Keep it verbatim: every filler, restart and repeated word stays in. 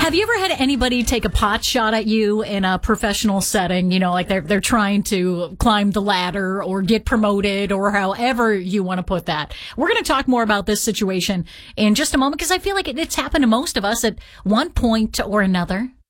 Have you ever had anybody take a pot shot at you in a professional setting? You know, like they're they're trying to climb the ladder or get promoted or however you want to put that. We're going to talk more about this situation in just a moment because I feel like it, it's happened to most of us at one point or another.